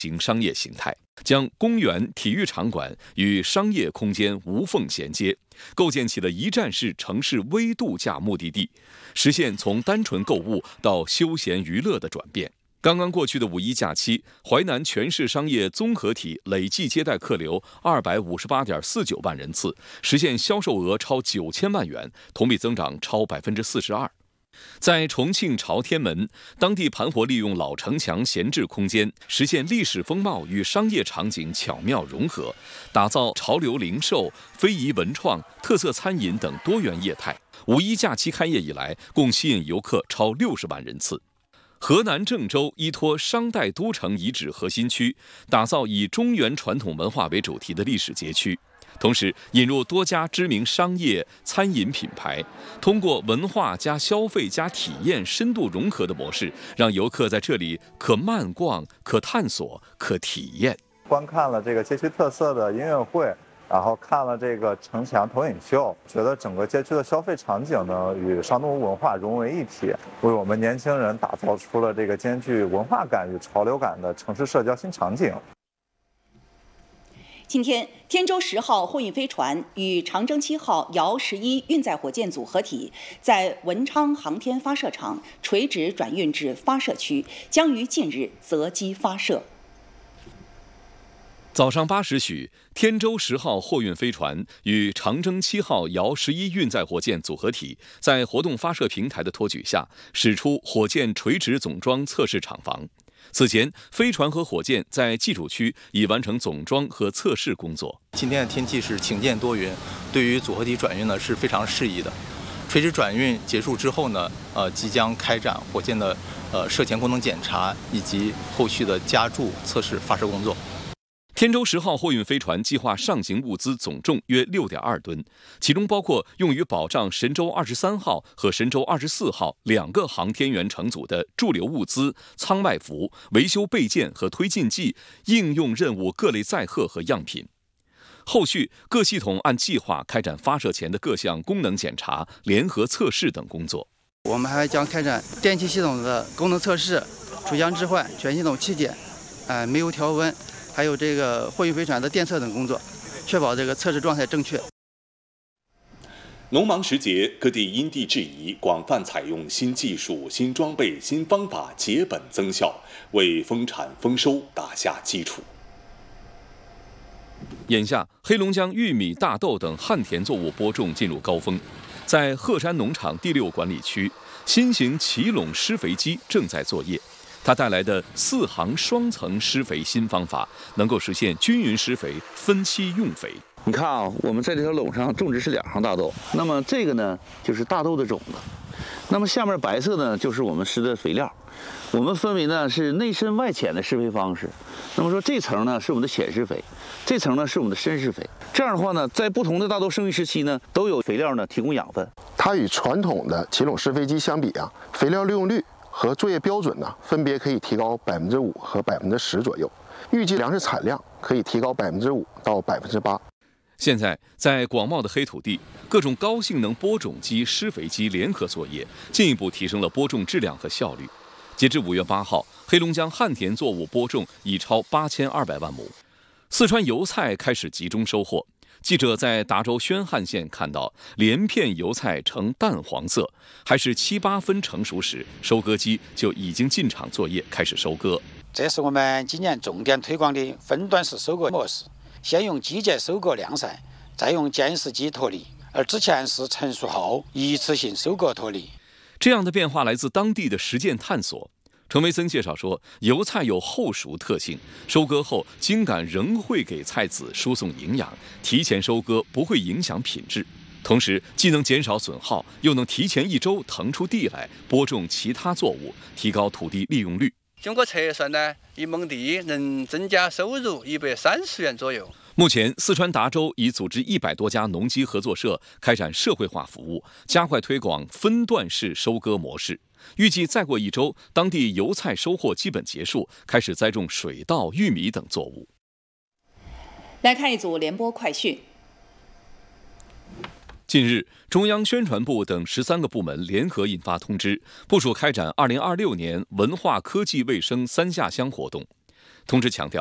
新商业形态，将公园、体育场馆与商业空间无缝衔接，构建起了一站式城市微度假目的地，实现从单纯购物到休闲娱乐的转变。刚刚过去的五一假期，淮南全市商业综合体累计接待客流258.49万人次，实现销售额超9000万元，同比增长超42%。在重庆朝天门，当地盘活利用老城墙闲置空间，实现历史风貌与商业场景巧妙融合，打造潮流零售、非遗文创、特色餐饮等多元业态。五一假期开业以来，共吸引游客超60万人次。河南郑州依托商代都城遗址核心区，打造以中原传统文化为主题的历史街区。同时引入多家知名商业、餐饮品牌，通过文化加消费加体验深度融合的模式，让游客在这里可慢逛、可探索、可体验。 观看了这个街区特色的音乐会，然后看了这个城墙投影秀，觉得整个街区的消费场景呢与商都文化融为一体，为我们年轻人打造出了这个兼具文化感与潮流感的城市社交新场景。 今天，天舟10号货运飞船与长征7号遥11运载火箭组合体在文昌航天发射场垂直转运至发射区，将于近日择机发射。 早上8时许，天舟10号货运飞船与长征7号遥11运载火箭组合体在活动发射平台的托举下，驶出火箭垂直总装测试厂房。此前，飞船和火箭在技术区已完成总装和测试工作。 今天的天气是晴间多云，对于组合体转运呢是非常适宜的。垂直转运结束之后呢，即将开展火箭的射前功能检查以及后续的加注测试发射工作。 天舟10号货运飞船计划上行物资总重约6.2吨，其中包括用于保障神舟23号和神舟24号2个航天员乘组的驻留物资、舱外服、维修备件和推进剂、应用任务各类载荷和样品。后续各系统按计划开展发射前的各项功能检查、联合测试等工作。 我们还将开展电气系统的功能测试、出箱置换、全系统气检、煤油调温，还有这个货运飞船的电测等工作，确保这个测试状态正确。 农忙时节，各地因地制宜，广泛采用新技术、新装备、新方法，节本增效，为丰产丰收打下基础。 眼下，黑龙江玉米、大豆等旱田作物播种进入高峰。在鹤山农场第6管理区，新型齐垄施肥机正在作业。它带来的4行双层施肥新方法，能够实现均匀施肥、分期用肥。 你看啊，我们在这条垄上种植是2行大豆，那么这个呢就是大豆的种子，那么下面白色呢就是我们施的肥料。我们分为呢是内深外浅的施肥方式。那么说这层呢是我们的浅施肥，这层呢是我们的深施肥。这样的话呢，在不同的大豆生育时期呢，都有肥料呢提供养分。 它与传统的齐垄施肥机相比啊，肥料利用率和作业标准呢，分别可以提高5%和10%左右，预计粮食产量可以提高5%到8%。 现在，在广袤的黑土地，各种高性能播种机、施肥机联合作业，进一步提升了播种质量和效率。截至5月8号，黑龙江旱田作物播种已超8200万亩。四川油菜开始集中收获。记者在达州宣汉县看到，连片油菜呈淡黄色，还是7、8分成熟时，收割机就已经进场作业，开始收割。 这是我们今年重点推广的分段式收割模式，先用机械收割晾晒，再用监视机脱粒，而之前是成熟后一次性收割脱粒。 这样的变化来自当地的实践探索。陈维森介绍说，油菜有后熟特性，收割后茎秆仍会给菜籽输送营养，提前收割不会影响品质，同时既能减少损耗，又能提前1周腾出地来播种其他作物，提高土地利用率。 经过测算呢，1亩地能增加收入130元左右。 目前，四川达州已组织100多家农机合作社开展社会化服务，加快推广分段式收割模式。预计再过1周，当地油菜收获基本结束，开始栽种水稻、玉米等作物。 来看一组联播快讯。 近日，中央宣传部等13个部门联合印发通知，部署开展2026年文化科技卫生3下乡活动。 通知强调，